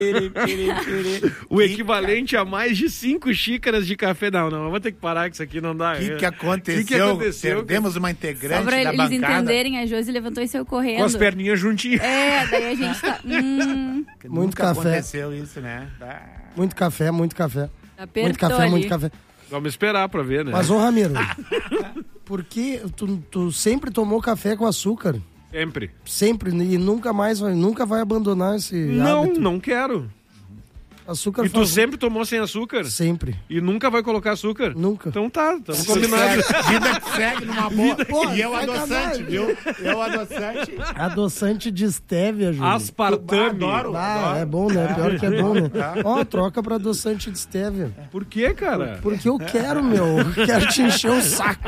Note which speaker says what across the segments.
Speaker 1: O equivalente a mais de 5 xícaras de café. Não, eu vou ter que parar que isso aqui não dá.
Speaker 2: O que aconteceu? Perdemos uma integrante da bancada.
Speaker 3: Só pra eles entenderem, a Josi levantou e saiu correndo.
Speaker 1: Com as perninhas juntinhas.
Speaker 3: Daí a gente tá...
Speaker 4: Muito café.
Speaker 2: Aconteceu isso, né?
Speaker 4: Muito café.
Speaker 3: Apertou
Speaker 4: Muito café,
Speaker 3: ali.
Speaker 4: muito café.
Speaker 1: Vamos esperar pra ver, né?
Speaker 4: Mas, ô Ramiro, por que tu sempre tomou café com açúcar?
Speaker 1: Sempre.
Speaker 4: E nunca vai abandonar esse hábito?
Speaker 1: Não quero.
Speaker 4: Açúcar
Speaker 1: e tu sempre tomou sem açúcar?
Speaker 4: Sempre.
Speaker 1: E nunca vai colocar açúcar?
Speaker 4: Nunca.
Speaker 1: Então tá, estamos combinados.
Speaker 2: Vida que segue numa boa.
Speaker 4: Pô,
Speaker 2: e eu adoçante, viu? Eu adoçante.
Speaker 4: Adoçante de stevia, Júlio.
Speaker 1: Aspartame.
Speaker 2: Adoro.
Speaker 4: É bom, né? Pior que é bom, né? Troca pra adoçante de stevia.
Speaker 1: Por quê, cara?
Speaker 4: Porque eu quero, Quero te encher o saco,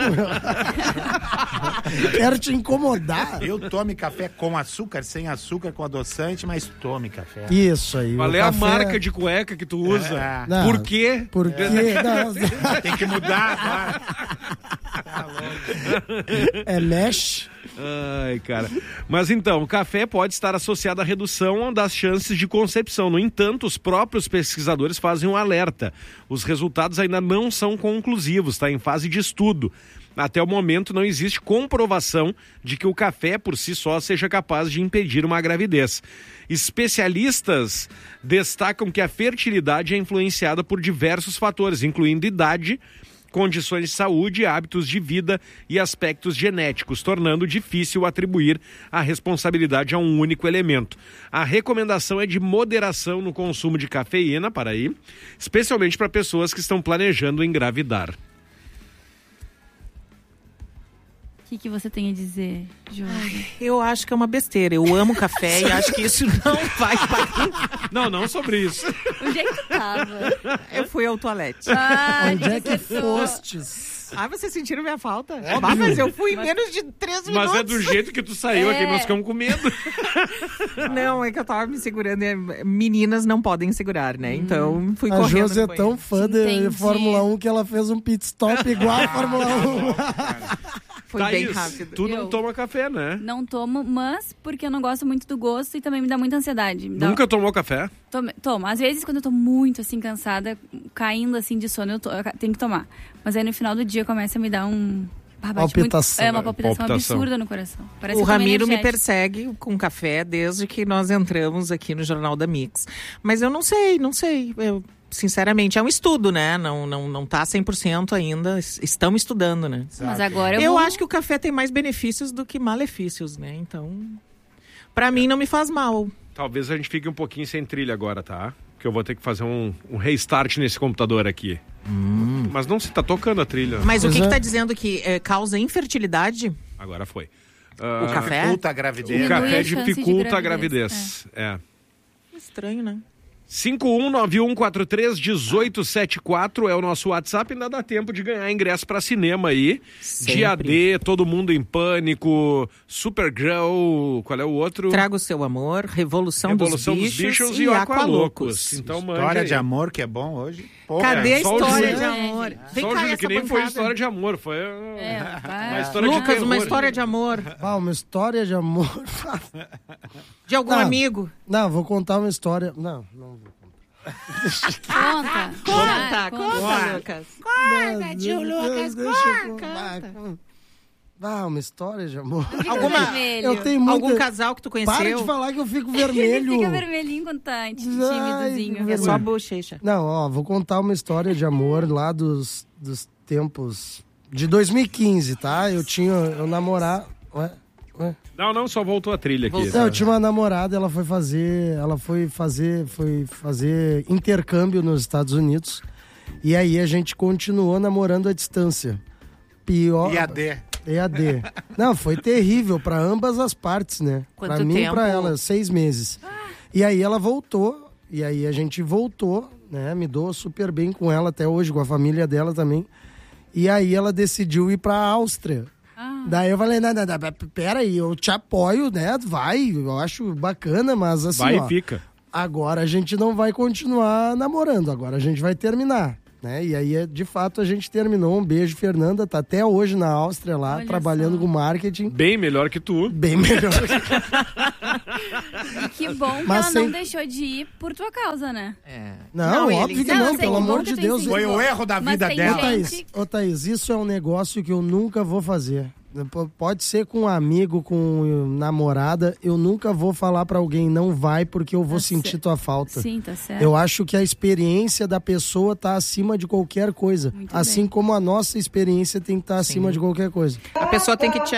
Speaker 4: Quero te incomodar.
Speaker 2: Eu tome café com açúcar, sem açúcar, com adoçante, mas tome café.
Speaker 4: Isso aí.
Speaker 1: Qual é a marca de cueca que tu usa?
Speaker 4: Não,
Speaker 1: por quê?
Speaker 4: Porque
Speaker 2: tem que mudar agora.
Speaker 4: É mesh.
Speaker 1: Ai, cara. Mas então, o café pode estar associado à redução das chances de concepção. No entanto, os próprios pesquisadores fazem um alerta. Os resultados ainda não são conclusivos, está em fase de estudo. Até o momento não existe comprovação de que o café por si só seja capaz de impedir uma gravidez. Especialistas destacam que a fertilidade é influenciada por diversos fatores, incluindo idade, condições de saúde, hábitos de vida e aspectos genéticos, tornando difícil atribuir a responsabilidade a um único elemento. A recomendação é de moderação no consumo de cafeína, especialmente para pessoas que estão planejando engravidar.
Speaker 3: O que você tem a dizer, Josi?
Speaker 5: Eu acho que é uma besteira. Eu amo café e acho que isso não vai parar.
Speaker 1: Não sobre isso.
Speaker 3: Onde é que tu tava?
Speaker 5: Eu fui ao toalete.
Speaker 4: Onde é que fostes?
Speaker 5: Vocês sentiram minha falta? Mas eu fui em menos de 3 minutos.
Speaker 1: Mas é do jeito que tu saiu aqui, nós ficamos com medo.
Speaker 5: Não, é que eu tava me segurando. Meninas não podem segurar, né? Então fui correndo.
Speaker 4: A Josi é tão fã de Fórmula 1 que ela fez um pit stop igual a Fórmula 1.
Speaker 5: Foi bem rápido.
Speaker 1: Tu não toma café, né?
Speaker 3: Não tomo, mas porque eu não gosto muito do gosto e também me dá muita ansiedade.
Speaker 1: Nunca tomou café?
Speaker 3: Tomo. Às vezes, quando eu tô muito, assim, cansada, caindo, assim, de sono, eu tenho que tomar. Mas aí, no final do dia, começa a me dar um...
Speaker 4: Palpitação.
Speaker 3: Uma palpitação absurda no coração. Parece
Speaker 5: o Ramiro me persegue com café desde que nós entramos aqui no Jornal da Mix. Mas eu não sei. Eu... Sinceramente, é um estudo, né? Não tá 100% ainda. Estão estudando, né?
Speaker 3: Mas agora
Speaker 5: eu acho que o café tem mais benefícios do que malefícios, né? Então, pra mim não me faz mal.
Speaker 1: Talvez a gente fique um pouquinho sem trilha agora, tá? Porque eu vou ter que fazer um restart nesse computador aqui. Mas não se tá tocando a trilha.
Speaker 5: Mas o que tá dizendo que causa infertilidade?
Speaker 1: Agora foi.
Speaker 5: O café?
Speaker 2: Dificulta a gravidez.
Speaker 1: O café dificulta a gravidez.
Speaker 5: Estranho, né?
Speaker 1: 5191431874 é o nosso WhatsApp. Ainda dá tempo de ganhar ingresso para cinema aí.
Speaker 5: Sempre.
Speaker 1: Dia D, Todo Mundo em Pânico, Supergirl, qual é o outro?
Speaker 5: Traga o Seu Amor, Revolução dos Bichos
Speaker 1: e Aqualocos. Então,
Speaker 2: história de amor que é bom hoje.
Speaker 5: Cadê a história de amor?
Speaker 1: Vem cá, essa que nem foi história de amor, foi uma história
Speaker 5: Lucas,
Speaker 1: de terror.
Speaker 5: uma história de amor.
Speaker 4: Uma história de amor.
Speaker 5: De algum amigo?
Speaker 4: Não, vou contar uma história. Não vou
Speaker 3: contar.
Speaker 5: Conta, Lucas.
Speaker 4: Conta, tio Lucas, conta. Uma história de amor.
Speaker 3: Eu
Speaker 4: tenho muita...
Speaker 5: Algum casal que tu conheceu?
Speaker 4: Para de falar que eu fico vermelho.
Speaker 3: Fica vermelhinho quando tá tímidozinho.
Speaker 5: É só a bochecha.
Speaker 4: Não, vou contar uma história de amor lá dos tempos de 2015, tá? Eu namorava... Ué?
Speaker 1: Não, só voltou a trilha aqui.
Speaker 4: Eu tinha uma namorada, ela foi fazer intercâmbio nos Estados Unidos. E aí a gente continuou namorando à distância. Pior... EAD. Não, foi terrível pra ambas as partes, né?
Speaker 5: Quanto
Speaker 4: pra mim
Speaker 5: tempo?
Speaker 4: e pra ela, 6 meses. E aí ela voltou, e aí a gente voltou, né? Me dou super bem com ela até hoje, com a família dela também. E aí ela decidiu ir pra Áustria. Daí eu falei, não, peraí, eu te apoio, né? Vai, eu acho bacana, mas assim,
Speaker 1: vai e fica.
Speaker 4: Agora a gente não vai continuar namorando, agora a gente vai terminar. Né? E aí, de fato, a gente terminou. Um beijo, Fernanda. Tá até hoje na Áustria lá, trabalhando com marketing.
Speaker 1: Bem melhor que tu.
Speaker 4: Bem melhor que
Speaker 3: E que bom que
Speaker 4: Mas
Speaker 3: ela
Speaker 4: sem-
Speaker 3: não deixou de ir por tua causa, né?
Speaker 4: Não,
Speaker 5: ele-
Speaker 4: óbvio que
Speaker 3: Não,
Speaker 4: não,
Speaker 3: eu sei,
Speaker 4: pelo
Speaker 3: que bom
Speaker 4: amor
Speaker 3: que
Speaker 4: de
Speaker 3: tu
Speaker 4: Deus.
Speaker 3: incentivou.
Speaker 2: Foi o erro da
Speaker 3: Mas
Speaker 2: vida
Speaker 3: tem
Speaker 2: dela.
Speaker 3: gente-
Speaker 4: Ô, Thaís, isso é um negócio que eu nunca vou fazer. Pode ser com um amigo, com namorada, eu nunca vou falar pra alguém não vai porque eu vou
Speaker 3: Tá
Speaker 4: sentir
Speaker 3: certo.
Speaker 4: tua falta.
Speaker 3: Sim, tá certo.
Speaker 4: Eu acho que a experiência da pessoa tá acima de qualquer coisa.
Speaker 3: Muito
Speaker 4: Assim
Speaker 3: bem.
Speaker 4: como a nossa experiência tem que estar acima de qualquer coisa.
Speaker 5: A pessoa tem que te...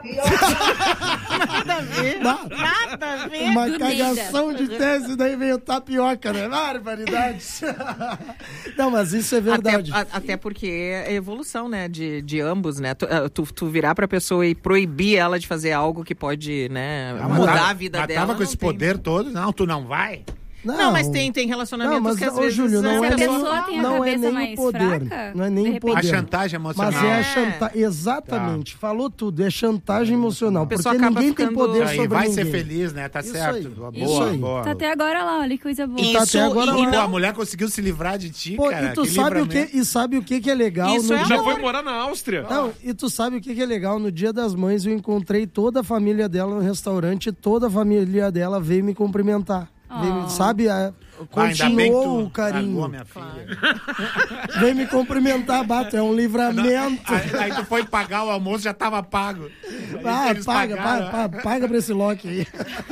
Speaker 4: Nada
Speaker 5: a ver.
Speaker 4: Uma
Speaker 3: Do
Speaker 4: cagação de tese, daí veio tapioca, né? Barbaridade. Não, mas isso é verdade.
Speaker 5: Até porque é evolução, né, de ambos, né? Tu virar pra pessoa e proibir ela de fazer algo que pode, né, mudar a vida dela.
Speaker 2: Tava com
Speaker 5: não
Speaker 2: esse
Speaker 5: tem.
Speaker 2: poder todo. Não, tu não vai.
Speaker 5: Não, mas tem relacionamentos
Speaker 4: Não, mas,
Speaker 5: que às
Speaker 4: ô,
Speaker 5: vezes...
Speaker 4: Júlio, não
Speaker 3: Se
Speaker 4: é
Speaker 3: a
Speaker 4: nem-
Speaker 3: pessoa tem a
Speaker 4: não é
Speaker 3: cabeça
Speaker 4: nem o
Speaker 3: mais
Speaker 4: poder,
Speaker 3: fraca,
Speaker 4: não é nem
Speaker 3: de
Speaker 4: o
Speaker 3: repente-
Speaker 2: A
Speaker 4: poder.
Speaker 2: chantagem emocional.
Speaker 4: Mas é a
Speaker 5: É.
Speaker 4: chantagem. Exatamente. Falou tudo. É chantagem emocional.
Speaker 5: A pessoa
Speaker 4: Porque
Speaker 5: acaba
Speaker 4: ninguém tem
Speaker 5: ficando-
Speaker 4: poder
Speaker 2: Aí
Speaker 4: sobre
Speaker 2: vai
Speaker 4: ninguém.
Speaker 2: ser feliz, né? Tá
Speaker 4: Isso
Speaker 2: certo.
Speaker 4: aí.
Speaker 2: Boa,
Speaker 4: Isso aí.
Speaker 2: boa.
Speaker 3: Tá até agora lá, olha que coisa boa.
Speaker 5: Isso,
Speaker 4: Tá até agora
Speaker 5: e
Speaker 4: lá.
Speaker 2: Pô,
Speaker 5: não-
Speaker 2: a mulher conseguiu se livrar de ti,
Speaker 4: Pô,
Speaker 2: cara.
Speaker 4: e tu
Speaker 2: que
Speaker 4: sabe o que,
Speaker 2: livramento.
Speaker 4: e sabe o que é legal
Speaker 5: Isso
Speaker 4: no
Speaker 5: é
Speaker 4: dia...
Speaker 1: Já foi morar na Áustria.
Speaker 4: Não, e tu sabe o que é legal? No Dia das Mães eu encontrei toda a família dela no restaurante e toda a família dela veio me cumprimentar. Veio, sabe?
Speaker 2: Ah, ainda bem que
Speaker 4: Continuou
Speaker 2: tu
Speaker 4: o carinho.
Speaker 2: largou, minha filha.
Speaker 4: Veio me cumprimentar, Bato. É um livramento.
Speaker 2: Aí tu foi pagar o almoço, já tava pago.
Speaker 4: Ah,
Speaker 2: Eles
Speaker 4: paga
Speaker 2: pagaram.
Speaker 4: paga pra esse Loki aí.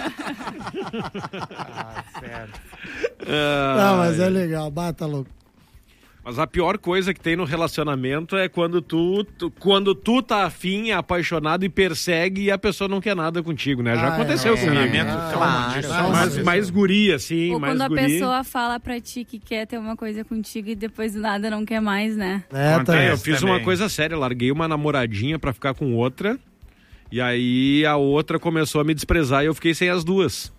Speaker 2: Ah, sério.
Speaker 4: Não, mas é legal. Bata louco.
Speaker 1: Mas a pior coisa que tem no relacionamento é quando quando tu tá afim, apaixonado e persegue e a pessoa não quer nada contigo, né? Já aconteceu comigo.
Speaker 2: Relacionamento
Speaker 5: Claro.
Speaker 1: Mais guri, assim,
Speaker 3: Ou
Speaker 1: mais
Speaker 3: quando a
Speaker 1: guri.
Speaker 3: pessoa fala pra ti que quer ter uma coisa contigo e depois do nada não quer mais, né?
Speaker 4: É,
Speaker 2: Acontece.
Speaker 4: tá.
Speaker 1: Eu fiz
Speaker 2: também.
Speaker 1: uma coisa séria, larguei uma namoradinha pra ficar com outra, e aí a outra começou a me desprezar e eu fiquei sem as duas.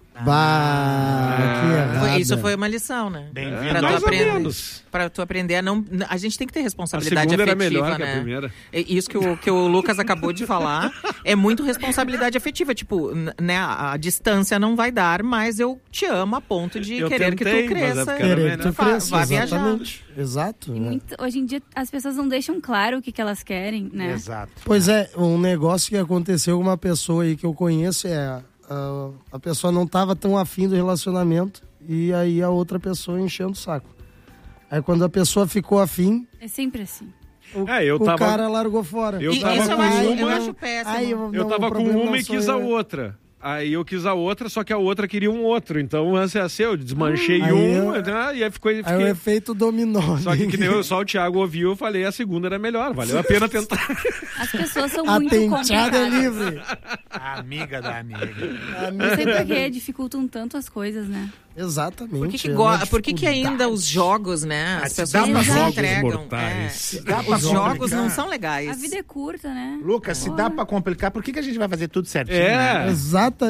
Speaker 4: Bah, que errado.
Speaker 5: Isso foi uma lição, né?
Speaker 2: Bem-vindo.
Speaker 5: Pra tu
Speaker 1: Mais ou
Speaker 5: aprender.
Speaker 1: menos.
Speaker 5: Pra tu aprender a não... A gente tem que ter
Speaker 1: A
Speaker 5: responsabilidade
Speaker 1: segunda era
Speaker 5: afetiva,
Speaker 1: melhor que
Speaker 5: né?
Speaker 1: a primeira.
Speaker 5: Isso que o Lucas acabou de falar é muito responsabilidade afetiva. Tipo, né, a distância não vai dar, mas eu te amo a ponto de
Speaker 1: Eu
Speaker 5: querer
Speaker 1: tentei,
Speaker 5: que tu
Speaker 1: mas é
Speaker 5: cresça.
Speaker 1: porque era
Speaker 4: Querer que tu cresça,
Speaker 5: Vá viajar.
Speaker 4: exatamente. Exato. né?
Speaker 3: Hoje em dia as pessoas não deixam claro o que elas querem, né?
Speaker 2: Exato.
Speaker 4: Pois é, um negócio que aconteceu com uma pessoa aí que eu conheço a pessoa não estava tão afim do relacionamento e aí a outra pessoa enchendo o saco. Aí quando a pessoa ficou afim,
Speaker 3: É sempre assim.
Speaker 1: Eu
Speaker 4: o
Speaker 1: tava-
Speaker 4: cara largou fora.
Speaker 1: Eu
Speaker 5: E
Speaker 1: tava
Speaker 5: isso
Speaker 1: com
Speaker 5: eu
Speaker 1: uma-
Speaker 5: acho péssimo.
Speaker 4: Aí
Speaker 1: Eu tava com uma e quis a outra. Aí eu quis a outra, só que a outra queria um outro. Então, assim, eu desmanchei
Speaker 4: Aí
Speaker 1: um,
Speaker 4: eu-
Speaker 1: né, e aí
Speaker 4: Aí o
Speaker 1: fiquei...
Speaker 4: efeito dominó.
Speaker 1: Só que nem só o Thiago ouviu, eu falei, a segunda era melhor, valeu a pena tentar.
Speaker 3: As pessoas são
Speaker 4: A
Speaker 3: muito
Speaker 4: tenteada é
Speaker 3: complicadas.
Speaker 4: livre.
Speaker 2: A amiga da amiga.
Speaker 3: Não sei porque dificultam tanto as coisas, né?
Speaker 4: Exatamente.
Speaker 5: Por que ainda os jogos, né? As
Speaker 2: se
Speaker 5: pessoas
Speaker 2: dá
Speaker 5: não
Speaker 2: pra
Speaker 5: se
Speaker 2: jogos
Speaker 5: entregam.
Speaker 1: mortais.
Speaker 2: Dá pra
Speaker 5: Os jogos
Speaker 2: complicar.
Speaker 5: não são legais.
Speaker 3: A vida é curta, né?
Speaker 2: Lucas, se dá pra complicar, por que a gente vai fazer tudo certinho, né?
Speaker 4: Exato.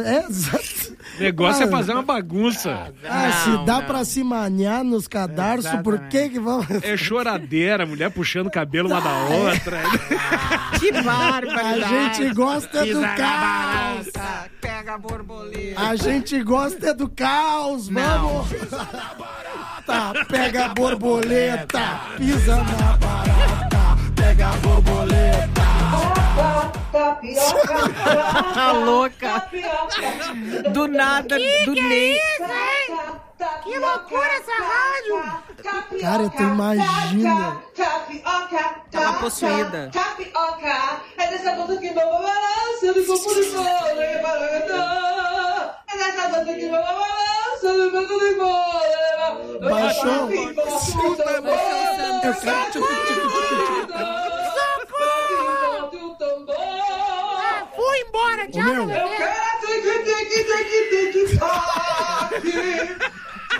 Speaker 1: O negócio é fazer uma bagunça.
Speaker 4: Se dá
Speaker 5: não.
Speaker 4: pra se manhar nos cadarços, por que vamos...
Speaker 1: É choradeira, mulher puxando o cabelo uma da outra.
Speaker 5: Que
Speaker 4: A
Speaker 5: barbaridade.
Speaker 4: gente gosta
Speaker 2: Pisa
Speaker 4: do
Speaker 2: na
Speaker 4: caos.
Speaker 5: Pega a borboleta.
Speaker 4: A gente gosta do caos, vamos! Tá, pega a borboleta, pisa na barata, pega a borboleta.
Speaker 5: Tá louca. Do nada, do Ney.
Speaker 6: Que loucura essa rádio!
Speaker 4: Cara, tu imagina.
Speaker 5: Tava possuída.
Speaker 6: Tapioca! É dessa boca que vai balançando com o de bolo e balançando. É dessa boca que vai balançando com o de bolo.
Speaker 4: Baixou.
Speaker 6: Eu quero
Speaker 5: Fui embora,
Speaker 4: Ô, meu,
Speaker 6: Eu quero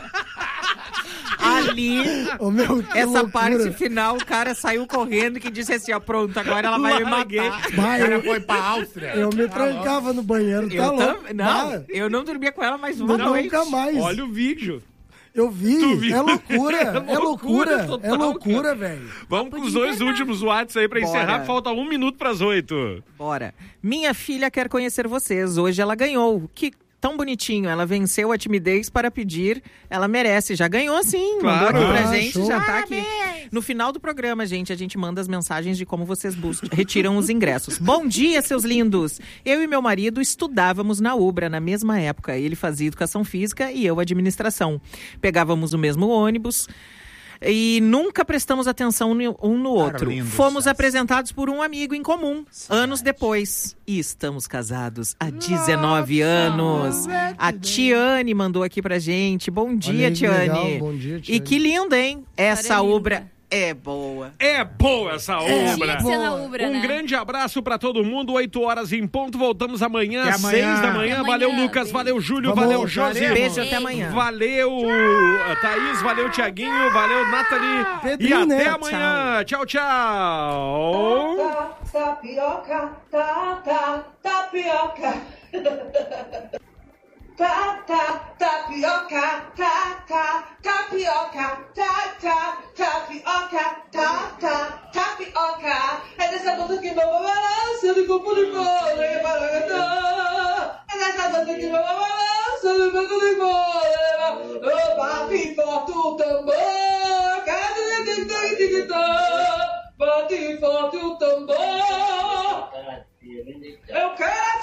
Speaker 5: Ali,
Speaker 4: ô, meu, que
Speaker 5: essa
Speaker 4: loucura.
Speaker 5: parte final, o cara saiu correndo que disse assim, ó, pronto, agora ela vai me
Speaker 1: Larguei.
Speaker 5: matar.
Speaker 4: Bah,
Speaker 2: O cara foi pra Áustria.
Speaker 4: eu me trancava no banheiro, tá
Speaker 5: Eu
Speaker 4: louco?
Speaker 5: não,
Speaker 4: Bah,
Speaker 5: eu não dormia com ela mais uma noite.
Speaker 4: nunca mais.
Speaker 1: Olha o vídeo.
Speaker 4: Eu vi,
Speaker 1: Tu viu?
Speaker 4: é loucura,
Speaker 1: É loucura total,
Speaker 4: é loucura, velho.
Speaker 1: Vamos com os dois últimos Whats aí pra
Speaker 5: Bora.
Speaker 1: encerrar. Falta 1 minuto pras 8.
Speaker 5: Bora. Minha filha quer conhecer vocês. Hoje ela ganhou. tão bonitinho. Ela venceu a timidez para pedir. Ela merece. Já ganhou, sim.
Speaker 1: Claro.
Speaker 5: Mandou aqui pra gente.
Speaker 4: Show.
Speaker 5: Já tá aqui. No final do programa, gente, a gente manda as mensagens de como vocês retiram os ingressos. Bom dia, seus lindos! Eu e meu marido estudávamos na Ubra na mesma época. Ele fazia educação física e eu administração. Pegávamos o mesmo ônibus e nunca prestamos atenção um no outro.
Speaker 2: lindo,
Speaker 5: Fomos
Speaker 2: Sassi.
Speaker 5: apresentados por um amigo em comum, anos depois. E estamos casados há 19 anos. A Tiane mandou aqui pra gente. Bom dia,
Speaker 4: aí que
Speaker 5: Tiane.
Speaker 4: legal. Bom dia,
Speaker 5: E
Speaker 4: Tiane.
Speaker 5: que linda, hein? Essa
Speaker 3: História linda.
Speaker 5: Ubra é boa.
Speaker 1: É boa essa
Speaker 3: Tinha
Speaker 1: obra.
Speaker 3: que ser na Ubra,
Speaker 1: Um
Speaker 3: né?
Speaker 1: grande abraço pra todo mundo, 8 horas em ponto. Voltamos amanhã,
Speaker 2: Até
Speaker 1: às
Speaker 2: amanhã.
Speaker 1: 6 da manhã.
Speaker 3: Até
Speaker 1: Valeu,
Speaker 3: amanhã.
Speaker 1: Lucas. Valeu, Júlio.
Speaker 4: Vamos,
Speaker 1: valeu, Josi.
Speaker 5: Beijo, até amanhã.
Speaker 1: Valeu, Thaís. Valeu, Tiaguinho. Valeu, Nathalie.
Speaker 4: Pedrinho,
Speaker 1: e até
Speaker 4: né?
Speaker 1: amanhã. Tchau, tchau.
Speaker 6: Tapioca, tapioca. Tapioca, tapioca, tapioca. É dessa banda que vai balançando com o pulipolo e baragatá. É dessa banda que vai balançando com o pulipolo. Bate forte o tambor, bate forte o tambor. Eu quero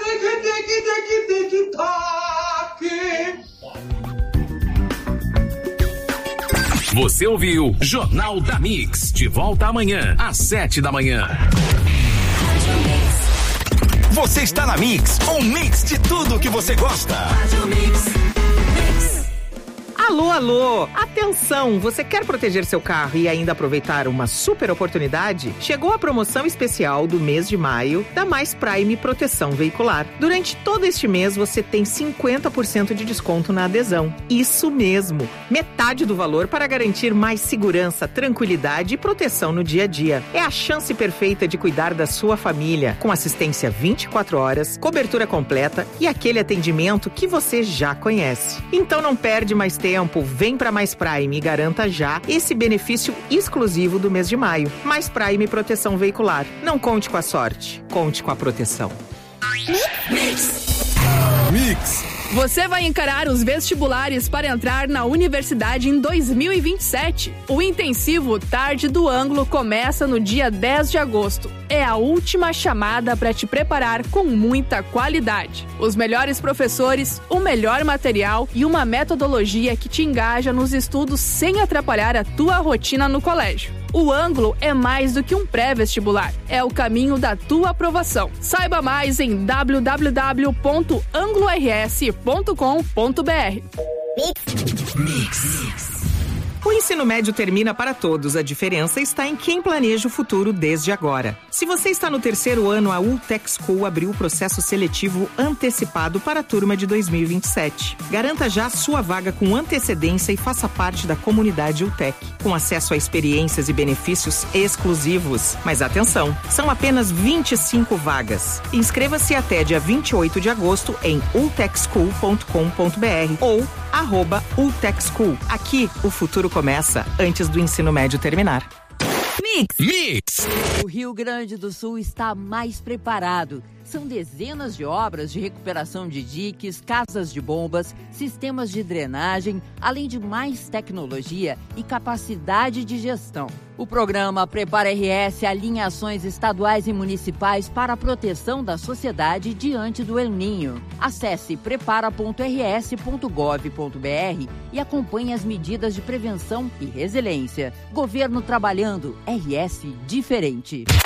Speaker 6: tic-tac.
Speaker 7: Você ouviu Jornal da Mix. De volta amanhã, às 7 da manhã.
Speaker 8: Você está na Mix, um mix de tudo que você gosta.
Speaker 5: Alô, alô! Atenção! Você quer proteger seu carro e ainda aproveitar uma super oportunidade? Chegou a promoção especial do mês de maio da Mais Prime Proteção Veicular. Durante todo este mês você tem 50% de desconto na adesão. Isso mesmo! Metade do valor para garantir mais segurança, tranquilidade e proteção no dia a dia. É a chance perfeita de cuidar da sua família, com assistência 24 horas, cobertura completa e aquele atendimento que você já conhece. Então não perde mais tempo, vem para Mais Prime e garanta já esse benefício exclusivo do mês de maio. Mais Prime Proteção Veicular. Não conte com a sorte, conte com a proteção.
Speaker 8: Mix.
Speaker 9: Você vai encarar os vestibulares para entrar na universidade em 2027. O intensivo Tarde do Ângulo começa no dia 10 de agosto. É a última chamada para te preparar com muita qualidade. Os melhores professores, o melhor material e uma metodologia que te engaja nos estudos sem atrapalhar a tua rotina no colégio. O Ângulo é mais do que um pré-vestibular. É o caminho da tua aprovação. Saiba mais em www.anglors.com.br.
Speaker 5: O ensino médio termina para todos, a diferença está em quem planeja o futuro desde agora. Se você está no terceiro ano, a Ultec School abriu o processo seletivo antecipado para a turma de 2027. Garanta já sua vaga com antecedência e faça parte da comunidade Ultec, com acesso a experiências e benefícios exclusivos. Mas atenção, são apenas 25 vagas. Inscreva-se até dia 28 de agosto em ultecschool.com.br ou @ultecschool. Aqui, o futuro começa antes do ensino médio terminar.
Speaker 7: Mix.
Speaker 10: O Rio Grande do Sul está mais preparado. São dezenas de obras de recuperação de diques, casas de bombas, sistemas de drenagem, além de mais tecnologia e capacidade de gestão. O programa Prepara RS alinha ações estaduais e municipais para a proteção da sociedade diante do El Ninho. Acesse prepara.rs.gov.br e acompanhe as medidas de prevenção e resiliência. Governo trabalhando, RS diferente.